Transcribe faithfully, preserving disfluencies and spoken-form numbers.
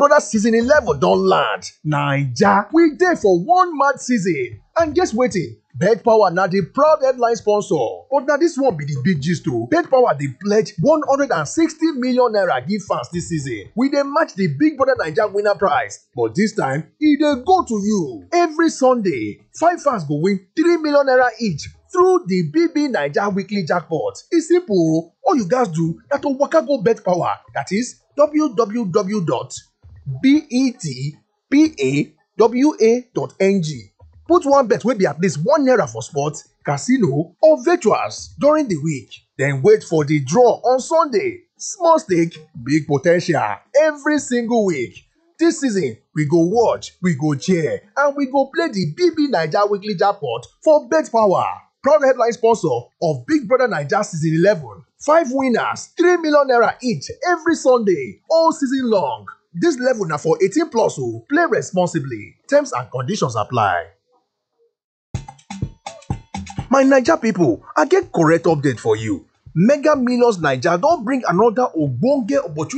Brother season eleven don land. Naija, we dey for one mad season. And guess wetin? Bet Power na the proud headline sponsor. But na this one be the big gist o. Bet Power dey pledge one hundred sixty million naira give fans this season. We dey match the Big Brother Naija winner prize. But this time, e dey go to you. Every Sunday, five fans go win three million naira each through the B B Naija weekly jackpot. E simple. All you guys do na to waka go Bet Power. That is w w w dot betpawa dot n g. Put one bet wey be at least one naira for sports, casino or virtuals during the week. Then wait for the draw on Sunday. Small stake, big po ten tial every single week. This season, we go watch, we go cheer, and we go play the B B Naija weekly jackpot for Bet Power. Proud headline sponsor of Big Brother Naija season eleven. Five winners, three million naira each every Sunday, all season long. This level na for eighteen plus o. Play responsibly. Terms and conditions apply. My Naija people, I get correct update for you. Mega Millions Naija don bring another ogbonge opportunity